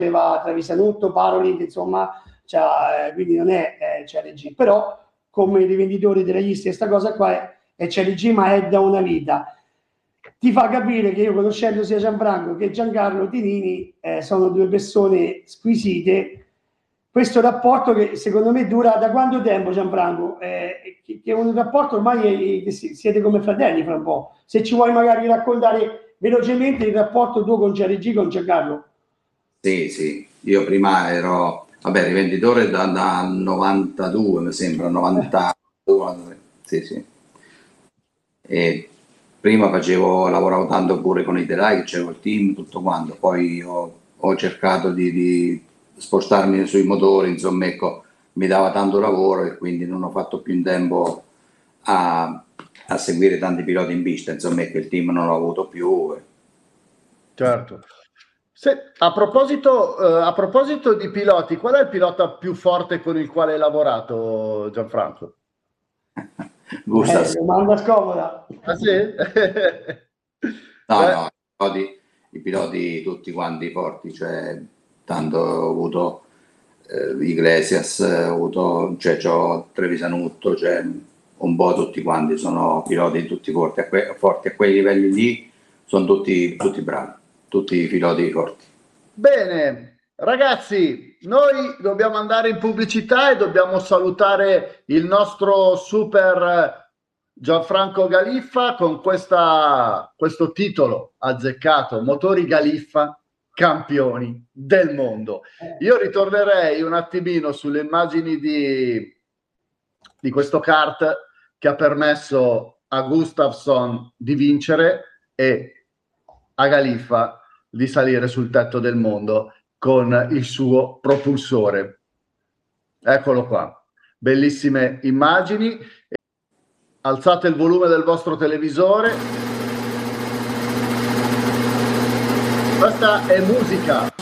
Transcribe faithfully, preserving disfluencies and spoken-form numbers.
aveva Trevisanotto, Paroli, insomma, eh, quindi non è eh, C R G, però come rivenditore della Isti questa cosa qua è, è C R G, ma è da una vita. Ti fa capire che io, conoscendo sia Gianfranco che Giancarlo Tinini, eh, sono due persone squisite. Questo rapporto che secondo me dura da quanto tempo, Gianfranco? Eh, che, che è un rapporto ormai è, che siete come fratelli fra un po'. Se ci vuoi magari raccontare velocemente il rapporto tuo con C R G, con Giancarlo. Sì, sì, io prima ero, vabbè, rivenditore da, da novantadue, mi sembra, novantadue, sì, sì. E prima facevo, lavoravo tanto pure con i telai, che c'era il team, tutto quanto, poi ho, ho cercato di, di spostarmi sui motori, insomma, ecco, mi dava tanto lavoro e quindi non ho fatto più in tempo a, a seguire tanti piloti in pista, insomma, ecco, il team non l'ho avuto più. Certo. Se, a, proposito, eh, a proposito di piloti, qual è il pilota più forte con il quale hai lavorato, Gianfranco? Gustav. Eh, domanda scomoda. Ah, sì? No, Beh. no, i piloti, i piloti tutti quanti forti, cioè tanto ho avuto eh, Iglesias, ho avuto, cioè c'ho Trevisanotto, cioè un po' tutti quanti sono piloti tutti forti, a, que- forti a quei livelli lì sono tutti, tutti bravi, tutti i piloti forti. Bene, ragazzi, noi dobbiamo andare in pubblicità e dobbiamo salutare il nostro super Gianfranco Galiffa con questa, questo titolo azzeccato, Motori Galiffa, campioni del mondo. Io ritornerei un attimino sulle immagini di, di questo kart che ha permesso a Gustafsson di vincere e a Galiffa di salire sul tetto del mondo con il suo propulsore. Eccolo qua, bellissime immagini. Alzate il volume del vostro televisore. Questa è musica.